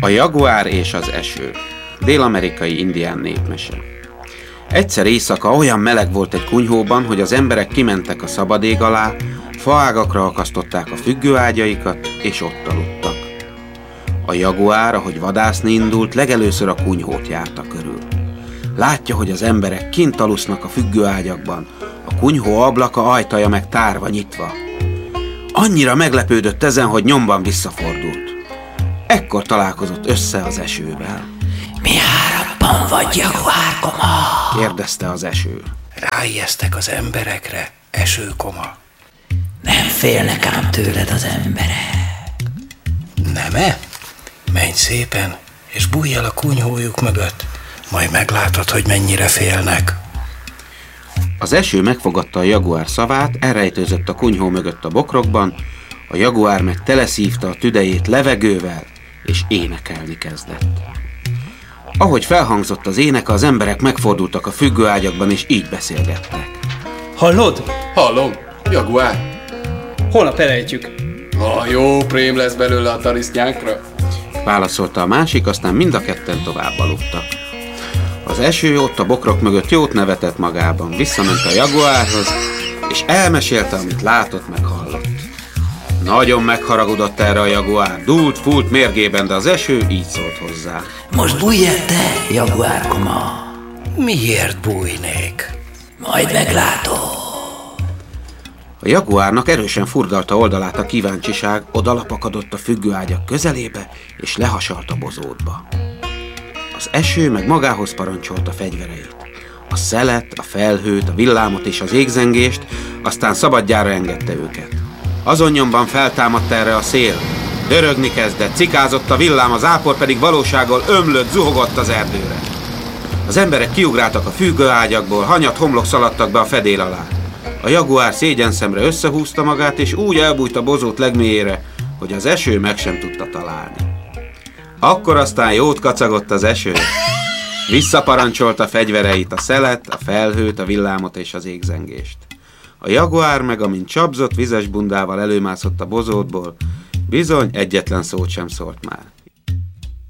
A jaguár és az eső. Dél-amerikai indián népmese. Egyszer éjszaka olyan meleg volt egy kunyhóban, hogy az emberek kimentek a szabad ég alá, faágakra akasztották a függőágyaikat, és ott aludtak. A jaguár, ahogy vadászni indult, legelőször a kunyhót járta körül. Látja, hogy az emberek kint alusznak a függőágyakban, a kunyhó ablaka ajtaja meg tárva nyitva. Annyira meglepődött ezen, hogy nyomban visszafordult. Ekkor találkozott össze az esővel. Mi hárapban vagy, jaguárkoma? Kérdezte az eső. Ráijesztek az emberekre, esőkoma. Nem félnek ám tőled az emberek. Nem-e? Menj szépen, és bújj el a kunyhójuk mögött, majd meglátod, hogy mennyire félnek. Az eső megfogadta a jaguár szavát, elrejtőzött a kunyhó mögött a bokrokban, a jaguár meg teleszívta a tüdejét levegővel, és énekelni kezdett. Ahogy felhangzott az éneke, az emberek megfordultak a függőágyakban, és így beszélgettek. Hallod? Hallom, jaguár. Holnap elejtjük. Jó prém lesz belőle a tarisznyánkra. Válaszolta a másik, aztán mind a ketten tovább aludtak. Az eső ott a bokrok mögött jót nevetett magában, visszament a jaguárhoz, és elmesélte, amit látott, meg hallott. Nagyon megharagudott erre a jaguár, dúlt, fúlt mérgében, de az eső így szólt hozzá. Most bújj el te, jaguárkoma. Miért bújnék? Majd meglátod. A jaguárnak erősen furdalta oldalát a kíváncsiság, odalapakadott a függőágyak közelébe, és lehasalt a bozótba. Az eső meg magához parancsolta fegyvereit. A szelet, a felhőt, a villámot és az égzengést, aztán szabadjára engedte őket. Azon nyomban feltámadt erre a szél. Dörögni kezdett, cikázott a villám, az ápor pedig valósággal ömlött, zuhogott az erdőre. Az emberek kiugráltak a függőágyakból, hanyat homlok szaladtak be a fedél alá. A jaguár szégyenszemre összehúzta magát, és úgy elbújt a bozót legmélyére, hogy az eső meg sem tudta találni. Akkor aztán jót kacagott az eső. Visszaparancsolta fegyvereit, a szelet, a felhőt, a villámot és az égzengést. A jaguár meg, amint csapzott, vizes bundával előmászott a bozótból, bizony egyetlen szót sem szólt már.